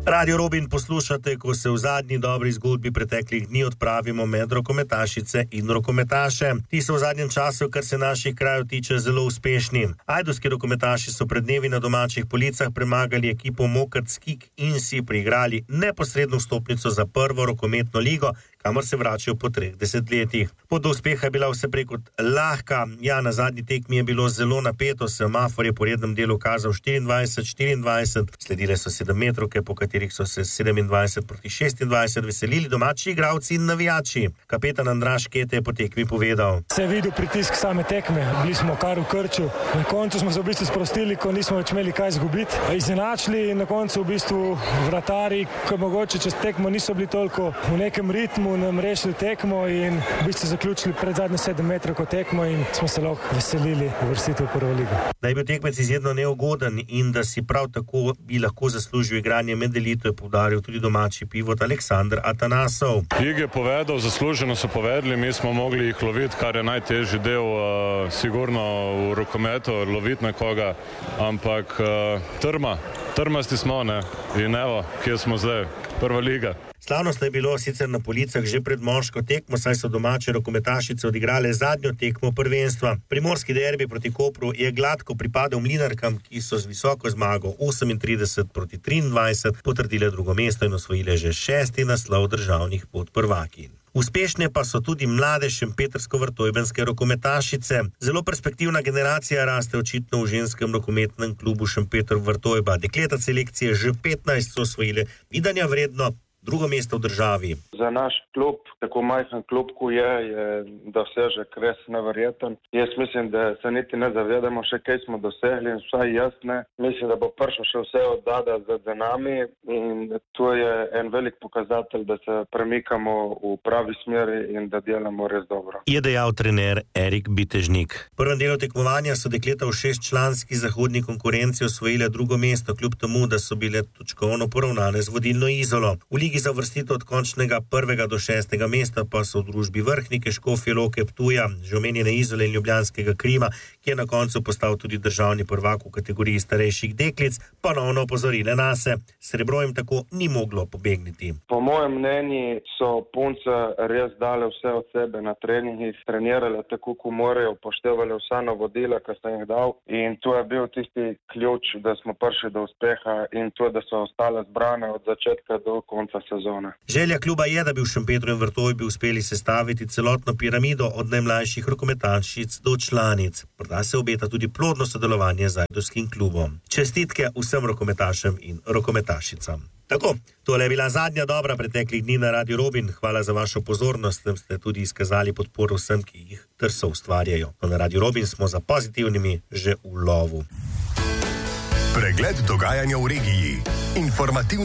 Radio Robin poslušate, ko se v zadnji dobri zgodbi preteklih dni odpravimo med rokometašice in rokometaše. Ti so v zadnjem času, kar se naših krajev tiče, zelo uspešni. Ajdovski rokometaši so pred dnevi na domačih policah premagali ekipo Mokrc Kik in si priigrali neposredno vstopnico za prvo rokometno ligo, kamor se vračajo po 3 desetletjih. Pot do uspeha je bila vse prej kot lahka. Ja, na zadnji tekmi je bilo zelo napeto, semafor je po rednem delu kazal 24-24, sledile so 7-metrovke, po katerih so se 27 proti 26 veselili domači igralci in navijači. Kapetan Andraž Kete je po tekmi povedal: Se je videl pritisk same tekme, bili smo kar v krču. Na koncu smo se v bistvu sprostili, ko nismo več imeli kaj izgubiti. Izenačili in na koncu v bistvu vratarji, ko mogoče čez tekmo niso bili toliko v nekem ritmu, nam rešili tekmo in v bistvu zaključili pred zadnje 7 metrovko tekmo in smo se lahko veselili uvrstitev v prvo ligo. Da je bil tekmec izjemno neugoden in da si prav tako bi lahko zaslužil igranje med elito, je poudaril tudi domači pivot Aleksandr Atanasov. Ig je povedal, zasluženo so povedali, mi smo mogli jih loviti, kar je najtežji del, sigurno v rokometu, loviti nekoga, ampak trmasti smo, ne, in evo, kje smo zdaj, prva liga. Slavnostno je bilo sicer na policah že pred moško tekmo, saj so domače rokometašice odigrale zadnjo tekmo prvenstva. Primorski derbi proti Kopru je gladko pripadel Mlinarkam, ki so z visoko zmago 38 proti 23 potrdile drugo mesto in osvojile že 6. naslov državnih podprvakinj. Uspešne pa so tudi mlade šempetrsko-vrtojbenske rokometašice. Zelo perspektivna generacija raste očitno v ženskem rokometnem klubu Šempeter-Vrtojba. Dekleta selekcije že 15 so osvojile vidanja vredno drugo mesto v državi. Za naš klub, tako majhen klub, ko je dosežek res neverjeten. Jaz mislim, da se niti ne zavedamo še, kaj smo dosegli in vsaj jaz ne. Mislim, da bo prišlo še vse od Dada za nami in to je en velik pokazatelj, da se premikamo v pravi smeri in da delamo res dobro. Je dejal trener Erik Bitežnik. V prvem delu tekmovanja so dekleta v 6-članski zahodni konkurenci osvojile drugo mesto, kljub temu, da so bile točkovno poravnane z vodilno Izolo. V ligi za uvrstitev od končnega 1. do 6. mesta pa so v družbi Vrhnike, Škofje Loke, Ptuja, že omenjene Izole in ljubljanskega Krima, ki je na koncu postal tudi državni prvak v kategoriji starejših deklic, ponovno opozorile nase. Srebro jim tako ni moglo pobegniti. Po mojem mnenju so punce res dale vse od sebe na treningih, trenirale tako, ko morajo, upoštevale vsa navodila, ki sem jih dal in to je bil tisti ključ, da smo prišli do uspeha in to, da so ostale zbrane od začetka do konca sezone. Želja kluba je, da bi v Šempetru in Vrtojbi uspeli sestaviti celotno piramido od najmlajših rokometašic do članic. Morda se obeta tudi plodno sodelovanje z ajdovskim klubom. Čestitke vsem rokometašem in rokometašicam. Tako, tole je bila zadnja dobra preteklih dni na Radio Robin. Hvala za vašo pozornost, tem ste tudi izkazali podporo vsem, ki jih trso ustvarjajo. No, na Radio Robin smo za pozitivnimi že v lovu. Pregled dogajanja v regiji. Informativni